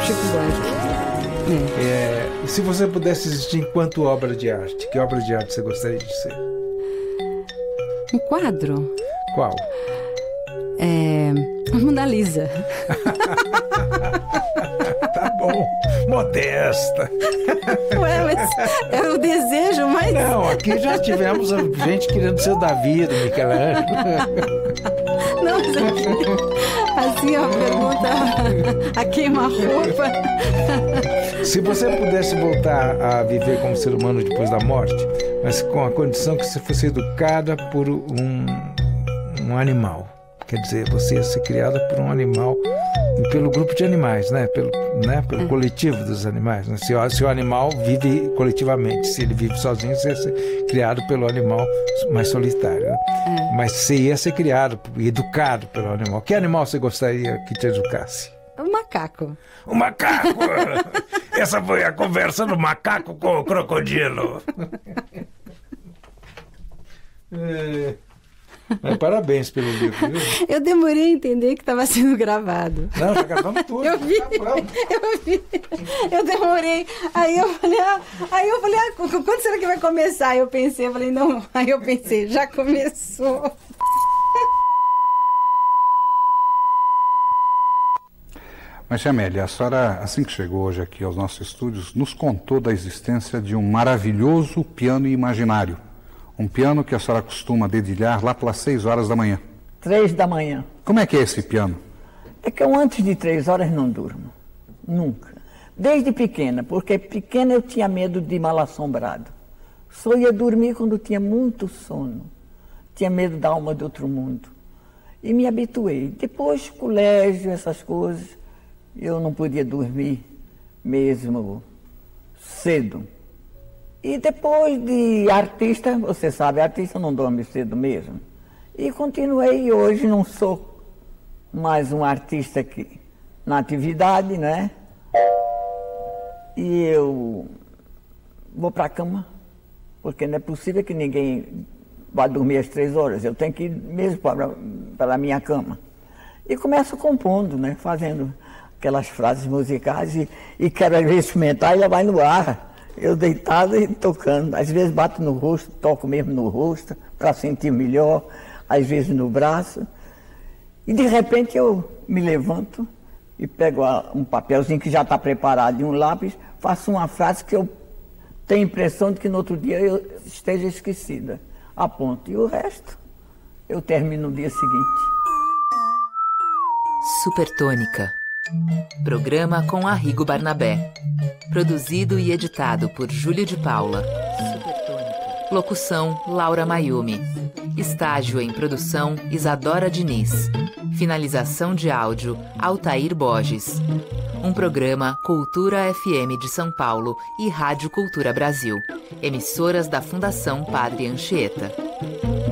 Chico Buarque. Se você pudesse existir enquanto obra de arte, que obra de arte você gostaria de ser? Um quadro? Qual? Mona Lisa. Tá bom, modesta. Ué, mas é o desejo, mas... Não, aqui já tivemos gente querendo ser o Davi, do Michelangelo. Não, mas assim, a pergunta a queima-roupa. Se você pudesse voltar a viver como ser humano depois da morte, mas com a condição que você fosse educada por um animal, quer dizer, você ia ser criada por um animal, pelo grupo de animais, né? Pelo coletivo dos animais, né? Se o animal vive coletivamente, se ele vive sozinho, você ia ser criado pelo animal mais solitário, né? Mas você ia ser criado, educado pelo animal. Que animal você gostaria que te educasse? O macaco. O macaco! Essa foi a conversa do macaco com o crocodilo. Mas parabéns pelo livro, viu? Eu demorei a entender que estava sendo gravado. Não, já gravamos tudo. Eu vi. Eu demorei. Aí eu falei, quando será que vai começar? Aí eu pensei, já começou. Mas, Chamélia, a senhora, assim que chegou hoje aqui aos nossos estúdios, nos contou da existência de um maravilhoso piano imaginário. Um piano que a senhora costuma dedilhar lá pelas 6 horas da manhã. 3 da manhã. Como é que é esse piano? É que eu antes de 3 horas não durmo. Nunca. Desde pequena, porque pequena eu tinha medo de mal-assombrado. Só ia dormir quando tinha muito sono. Tinha medo da alma de outro mundo. E me habituei. Depois, colégio, essas coisas, eu não podia dormir mesmo cedo. E depois de artista, você sabe, artista não dorme cedo mesmo. E continuei, hoje não sou mais um artista aqui na atividade, né? E eu vou para a cama, porque não é possível que ninguém vá dormir às 3 horas. Eu tenho que ir mesmo para a minha cama. E começo compondo, né? Fazendo aquelas frases musicais e quero às vezes experimentar e ela vai no ar. Eu deitado e tocando. Às vezes bato no rosto, toco mesmo no rosto, para sentir melhor, às vezes no braço. E de repente eu me levanto e pego um papelzinho que já está preparado e um lápis, faço uma frase que eu tenho a impressão de que no outro dia eu esteja esquecida. Aponto. E o resto eu termino no dia seguinte. Supertônica. Programa com Arrigo Barnabé. Produzido e editado por Júlio de Paula. Locução, Laura Mayumi. Estágio em produção, Isadora Diniz. Finalização de áudio, Altair Borges. Um programa Cultura FM de São Paulo e Rádio Cultura Brasil. Emissoras da Fundação Padre Anchieta.